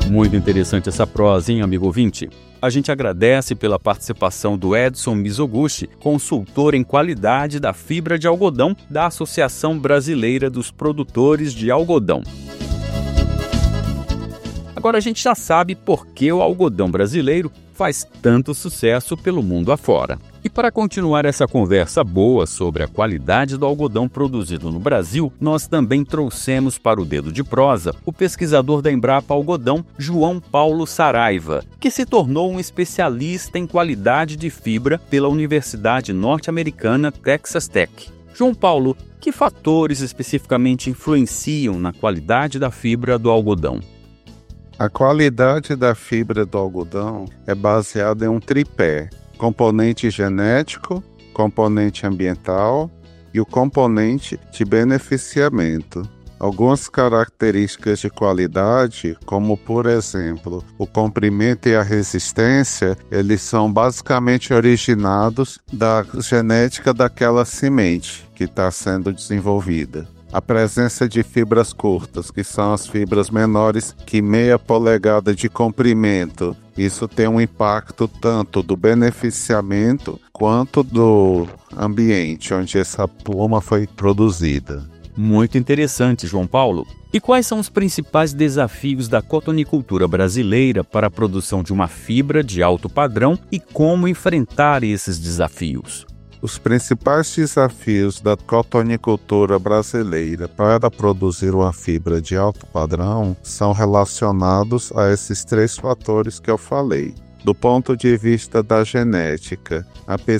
Muito interessante essa prosa, hein, amigo ouvinte? A gente agradece pela participação do Edson Mizoguchi, consultor em qualidade da fibra de algodão da Associação Brasileira dos Produtores de Algodão. Agora a gente já sabe por que o algodão brasileiro faz tanto sucesso pelo mundo afora. E para continuar essa conversa boa sobre a qualidade do algodão produzido no Brasil, nós também trouxemos para o Dedo de Prosa o pesquisador da Embrapa Algodão, João Paulo Saraiva, que se tornou um especialista em qualidade de fibra pela Universidade Norte-Americana Texas Tech. João Paulo, que fatores especificamente influenciam na qualidade da fibra do algodão? A qualidade da fibra do algodão é baseada em um tripé: componente genético, componente ambiental e o componente de beneficiamento. Algumas características de qualidade, como por exemplo, o comprimento e a resistência, eles são basicamente originados da genética daquela semente que está sendo desenvolvida. A presença de fibras curtas, que são as fibras menores que meia polegada de comprimento, isso tem um impacto tanto do beneficiamento quanto do ambiente onde essa pluma foi produzida. Muito interessante, João Paulo. E quais são os principais desafios da cotonicultura brasileira para a produção de uma fibra de alto padrão e como enfrentar esses desafios? Os principais desafios da cotonicultura brasileira para produzir uma fibra de alto padrão são relacionados a esses três fatores que eu falei. Do ponto de vista da genética,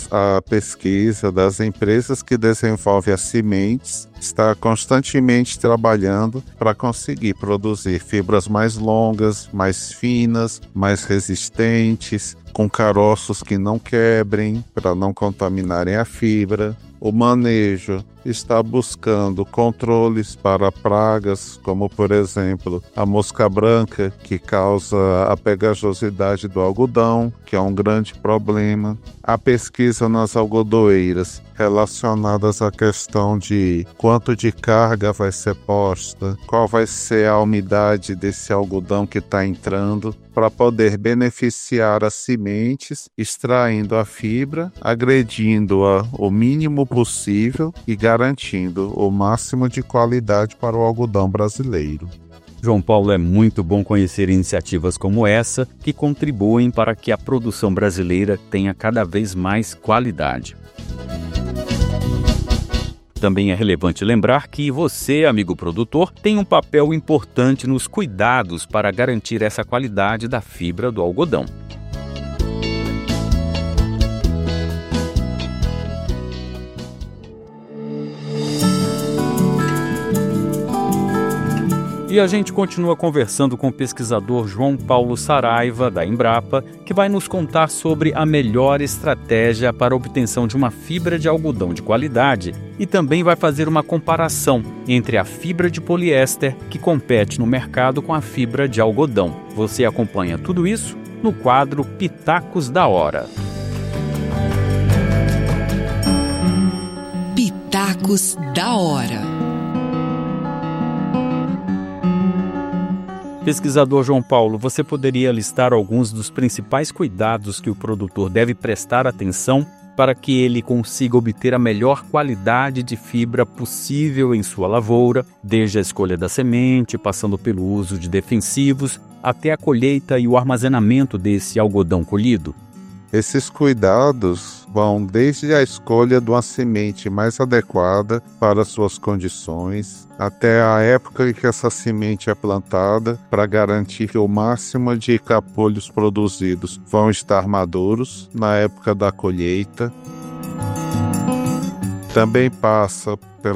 a pesquisa das empresas que desenvolvem as sementes está constantemente trabalhando para conseguir produzir fibras mais longas, mais finas, mais resistentes, com caroços que não quebrem, para não contaminarem a fibra. O manejo está buscando controles para pragas, como por exemplo a mosca branca, que causa a pegajosidade do algodão, que é um grande problema. A pesquisa nas algodoeiras relacionadas à questão de quanto de carga vai ser posta, qual vai ser a umidade desse algodão que está entrando, para poder beneficiar as sementes, extraindo a fibra, agredindo-a o mínimo possível e garantindo o máximo de qualidade para o algodão brasileiro. João Paulo, é muito bom conhecer iniciativas como essa que contribuem para que a produção brasileira tenha cada vez mais qualidade. Também é relevante lembrar que você, amigo produtor, tem um papel importante nos cuidados para garantir essa qualidade da fibra do algodão. E a gente continua conversando com o pesquisador João Paulo Saraiva, da Embrapa, que vai nos contar sobre a melhor estratégia para a obtenção de uma fibra de algodão de qualidade e também vai fazer uma comparação entre a fibra de poliéster que compete no mercado com a fibra de algodão. Você acompanha tudo isso no quadro Pitacos da Hora. Pitacos da Hora. Pesquisador João Paulo, você poderia listar alguns dos principais cuidados que o produtor deve prestar atenção para que ele consiga obter a melhor qualidade de fibra possível em sua lavoura, desde a escolha da semente, passando pelo uso de defensivos, até a colheita e o armazenamento desse algodão colhido? Esses cuidados vão desde a escolha de uma semente mais adequada para suas condições, até a época em que essa semente é plantada, para garantir que o máximo de capulhos produzidos vão estar maduros na época da colheita. Também passa